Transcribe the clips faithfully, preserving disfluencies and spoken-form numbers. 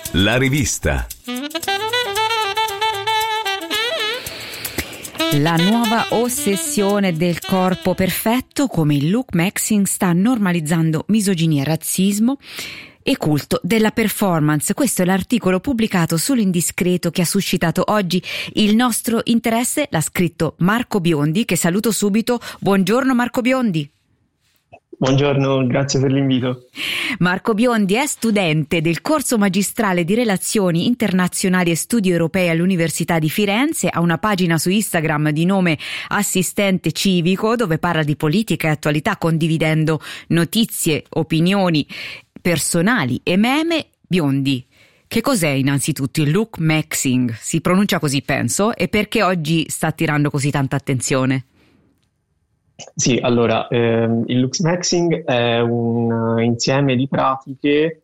La rivista. La nuova ossessione del corpo perfetto, come il look maxing, sta normalizzando misoginia, razzismo e culto della performance. Questo è l'articolo pubblicato sull'Indiscreto che ha suscitato oggi il nostro interesse. L'ha scritto Marco Biondi, che saluto subito. Buongiorno Marco Biondi. Buongiorno, grazie per l'invito. Marco Biondi è studente del corso magistrale di Relazioni Internazionali e Studi Europei all'Università di Firenze, ha una pagina su Instagram di nome Assistente Civico dove parla di politica e attualità condividendo notizie, opinioni personali e meme. Biondi, che cos'è innanzitutto il look maxing? Si pronuncia così, penso, e perché oggi sta attirando così tanta attenzione? Sì, allora, ehm, il look maxing è un insieme di pratiche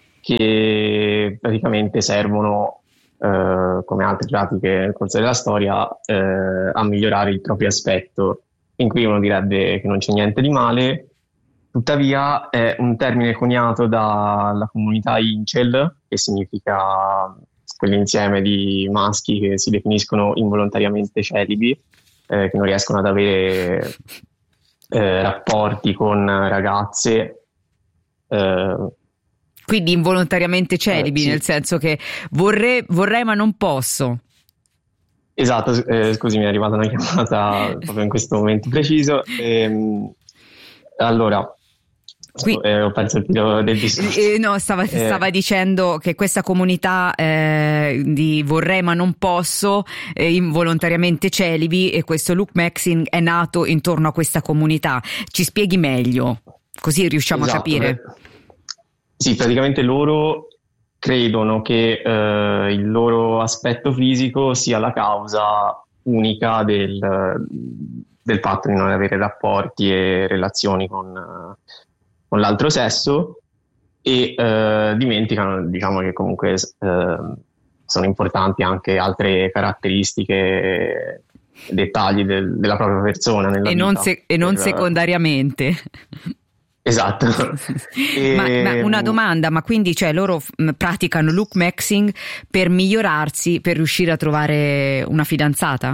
che praticamente servono, eh, come altre pratiche nel corso della storia, eh, a migliorare il proprio aspetto. In cui uno direbbe che non c'è niente di male, tuttavia è un termine coniato dalla comunità incel, che significa quell'insieme di maschi che si definiscono involontariamente celibi, Eh, che non riescono ad avere eh, rapporti con ragazze. Eh, Quindi involontariamente celibi, eh, sì. nel senso che vorrei, vorrei ma non posso. Esatto, eh, scusi, mi è arrivata una chiamata proprio in questo momento preciso. Ehm, allora, Qui, eh, ho perso il filo del discorso. Eh, no, stava, Eh, stava dicendo che questa comunità eh, di vorrei ma non posso, eh, involontariamente celibi, e questo look maxing è nato intorno a questa comunità. Ci spieghi meglio, così riusciamo esatto, a capire. eh, Sì, praticamente loro credono che eh, il loro aspetto fisico sia la causa unica del, del fatto di non avere rapporti e relazioni con, con l'altro sesso e eh, dimenticano, diciamo, che comunque eh, sono importanti anche altre caratteristiche, dettagli del, della propria persona nella E vita. non, se- e non Per- secondariamente. Esatto. E- ma, ma una domanda, ma quindi cioè loro f- praticano look maxing per migliorarsi, per riuscire a trovare una fidanzata?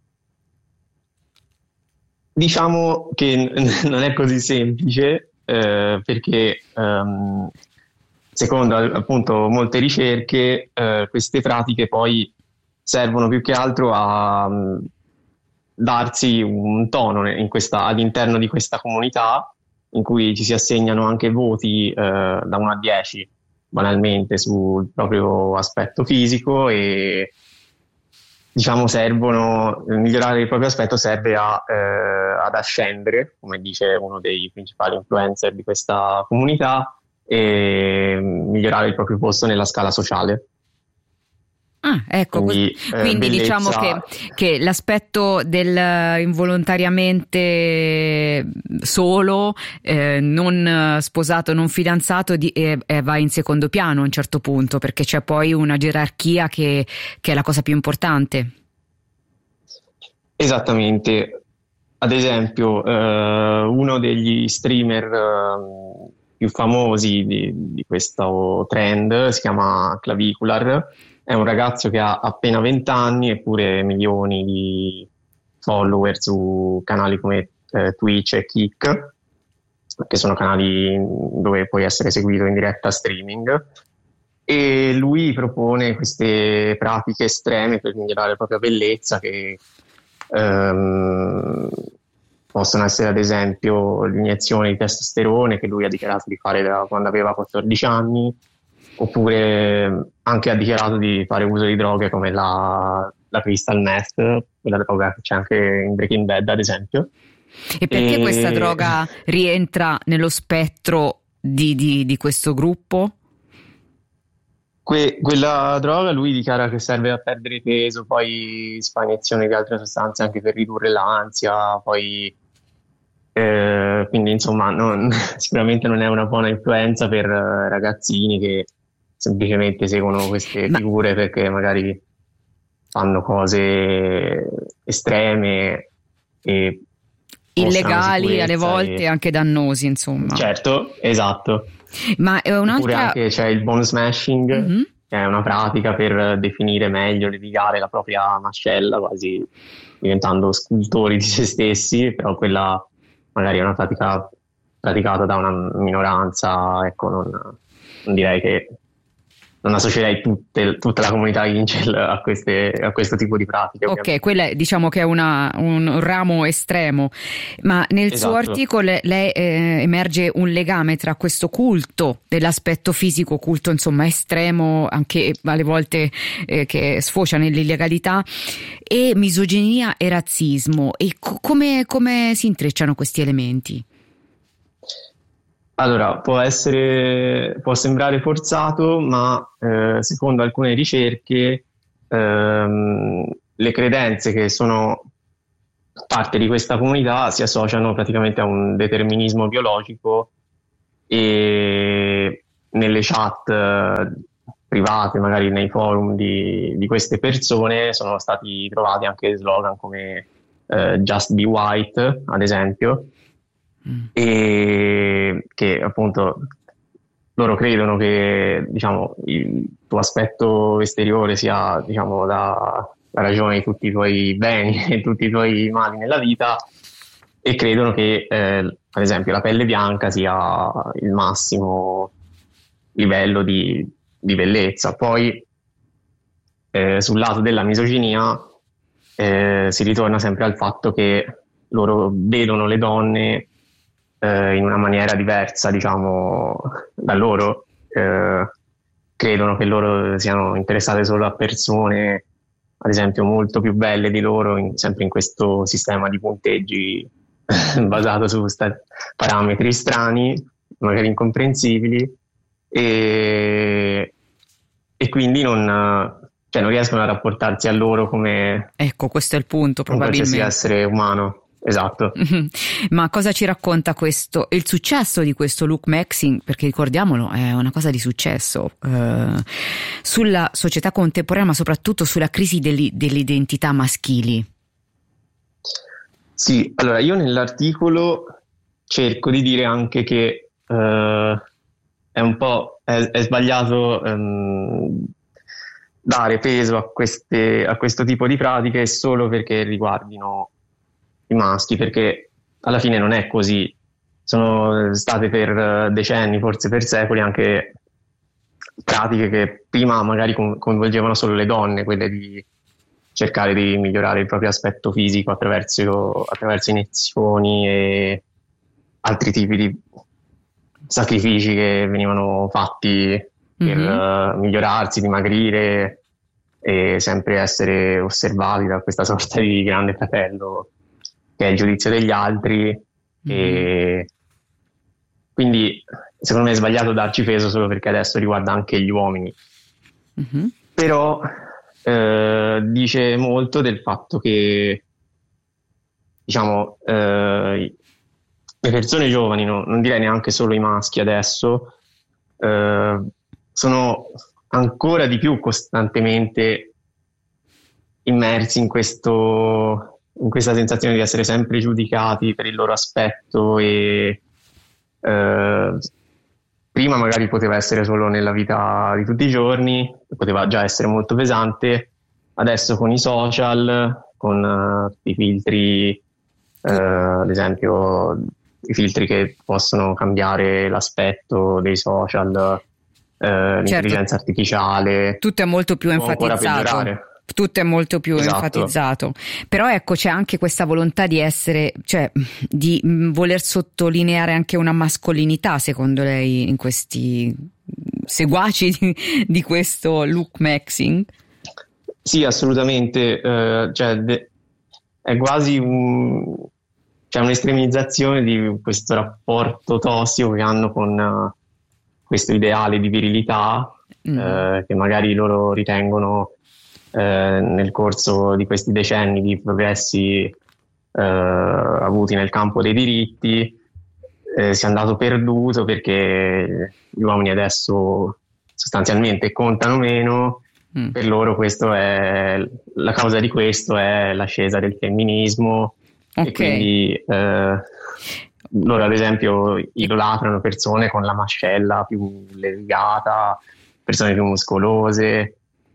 Diciamo che n- non è così semplice, eh, perché ehm, secondo appunto molte ricerche eh, queste pratiche poi servono più che altro a mh, darsi un tono in questa, all'interno di questa comunità, in cui ci si assegnano anche voti eh, da uno a dieci banalmente sul proprio aspetto fisico, e diciamo servono, migliorare il proprio aspetto serve a, eh, ad ascendere, come dice uno dei principali influencer di questa comunità, e migliorare il proprio posto nella scala sociale. Ah, ecco, Quindi, cos- eh, quindi bellezza- diciamo che, che l'aspetto del eh, involontariamente solo, eh, non eh, sposato, non fidanzato, di, eh, eh, va in secondo piano a un certo punto, perché c'è poi una gerarchia che, che è la cosa più importante. Esattamente. Ad esempio, eh, uno degli streamer eh, più famosi di, di questo trend si chiama Clavicular. È un ragazzo che ha appena venti anni eppure milioni di follower su canali come eh, Twitch e Kick, che sono canali dove puoi essere seguito in diretta streaming. E lui propone queste pratiche estreme per migliorare la propria bellezza, che ehm, possono essere ad esempio l'iniezione di testosterone, che lui ha dichiarato di fare da quando aveva quattordici anni, oppure anche ha dichiarato di fare uso di droghe come la, la crystal meth, quella droga che c'è anche in Breaking Bad ad esempio. E perché E- questa droga rientra nello spettro di, di, di questo gruppo? Que- quella droga lui dichiara che serve a perdere peso, poi si fa iniezione di altre sostanze anche per ridurre l'ansia, poi eh, quindi insomma non- sicuramente non è una buona influenza per eh, ragazzini che semplicemente seguono queste Ma- figure perché magari fanno cose estreme e mostrano Illegali alle sicurezza volte e- anche dannosi, insomma. Certo, esatto. Ma è Oppure un'altra anche c'è il bone smashing, Mhm. che è una pratica per definire meglio, levigare la propria mascella, quasi diventando scultori di se stessi, però quella magari è una pratica praticata da una minoranza, ecco, non, non direi che non associerei tutte, tutta la comunità Incel a, queste, a questo tipo di pratiche. Ok, ovviamente. quella è, diciamo che è una, un ramo estremo, ma nel Esatto. suo articolo lei eh, emerge un legame tra questo culto dell'aspetto fisico, culto insomma estremo, anche alle volte eh, che sfocia nell'illegalità, e misoginia e razzismo. E co- come, come si intrecciano questi elementi? Allora, può essere, può sembrare forzato, ma eh, secondo alcune ricerche ehm, le credenze che sono parte di questa comunità si associano praticamente a un determinismo biologico, e nelle chat eh, private, magari nei forum di, di queste persone, sono stati trovati anche slogan come eh, Just Be White, ad esempio, e che appunto loro credono che, diciamo, il tuo aspetto esteriore sia, diciamo, la, la ragione di tutti i tuoi beni e tutti i tuoi mali nella vita, e credono che eh, ad esempio la pelle bianca sia il massimo livello di, di bellezza. Poi eh, sul lato della misoginia eh, si ritorna sempre al fatto che loro vedono le donne Eh, in una maniera diversa, diciamo, da loro. Eh, credono che loro siano interessate solo a persone, ad esempio, molto più belle di loro, in, sempre in questo sistema di punteggi basato su sta- parametri strani, magari incomprensibili, e, e quindi non, cioè non riescono a rapportarsi a loro come Ecco, questo è il punto, un qualsiasi probabilmente. essere umano. Esatto. Ma cosa ci racconta questo, il successo di questo look maxing, perché ricordiamolo è una cosa di successo eh, sulla società contemporanea, ma soprattutto sulla crisi delle, delle identità maschili? Sì, allora io nell'articolo cerco di dire anche che eh, è un po' è, è sbagliato ehm, dare peso a queste, a questo tipo di pratiche solo perché riguardino i maschi, perché alla fine non è così. Sono state per decenni, forse per secoli, anche pratiche che prima magari coinvolgevano solo le donne, quelle di cercare di migliorare il proprio aspetto fisico attraverso, attraverso iniezioni e altri tipi di sacrifici che venivano fatti per mm-hmm. uh, migliorarsi, dimagrire e sempre essere osservati da questa sorta di grande fratello che è il giudizio degli altri. Mm-hmm. E quindi secondo me è sbagliato darci peso solo perché adesso riguarda anche gli uomini. Mm-hmm. Però eh, dice molto del fatto che, diciamo, eh, le persone giovani, no, non direi neanche solo i maschi adesso, eh, sono ancora di più costantemente immersi in questo in questa sensazione di essere sempre giudicati per il loro aspetto, e eh, prima magari poteva essere solo nella vita di tutti i giorni, poteva già essere molto pesante, adesso con i social, con uh, i filtri, uh, ad esempio i filtri che possono cambiare l'aspetto dei social, uh, certo. L'intelligenza artificiale, tutto è molto più enfatizzato. Tutto è molto più esatto. enfatizzato, però ecco c'è anche questa volontà di essere, cioè di voler sottolineare anche una mascolinità, secondo lei, in questi seguaci di, di questo look maxing? Sì, assolutamente, uh, cioè de- è quasi un, cioè un'estremizzazione di questo rapporto tossico che hanno con uh, questo ideale di virilità mm. uh, che magari loro ritengono Eh, nel corso di questi decenni di progressi eh, avuti nel campo dei diritti eh, sia andato perduto, perché gli uomini adesso sostanzialmente contano meno. Mm. Per loro questo è la causa di questo è l'ascesa del femminismo. Okay. E quindi eh, loro ad esempio idolatrano persone con la mascella più levigata, persone più muscolose,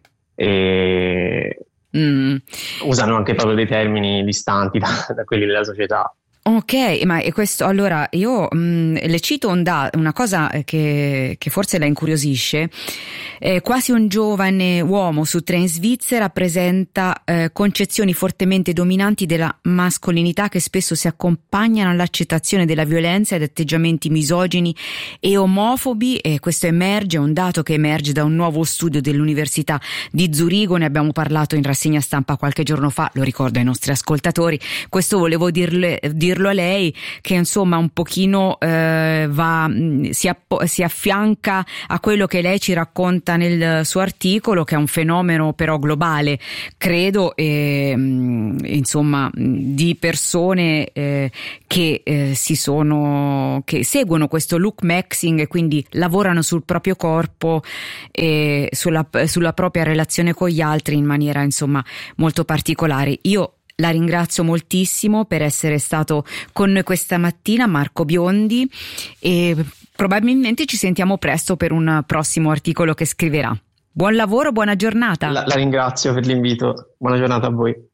e mm. usano anche proprio dei termini distanti da, da quelli della società. Ok, ma e questo, allora io mh, le cito un da, una cosa che, che forse la incuriosisce. Eh, quasi un giovane uomo su tre in Svizzera presenta eh, concezioni fortemente dominanti della mascolinità che spesso si accompagnano all'accettazione della violenza ed atteggiamenti misogini e omofobi, e questo emerge, è un dato che emerge da un nuovo studio dell'Università di Zurigo, ne abbiamo parlato in rassegna stampa qualche giorno fa, lo ricordo ai nostri ascoltatori. Questo volevo dirle, dirlo a lei, che insomma un pochino eh, va si, app- si affianca a quello che lei ci racconta nel suo articolo, che è un fenomeno però globale, credo, e, insomma, di persone eh, che eh, si sono che seguono questo look maxing e quindi lavorano sul proprio corpo e sulla, sulla propria relazione con gli altri in maniera insomma molto particolare. Io la ringrazio moltissimo per essere stato con noi questa mattina, Marco Biondi, e probabilmente ci sentiamo presto per un prossimo articolo che scriverà. Buon lavoro, buona giornata. La, la ringrazio per l'invito, buona giornata a voi.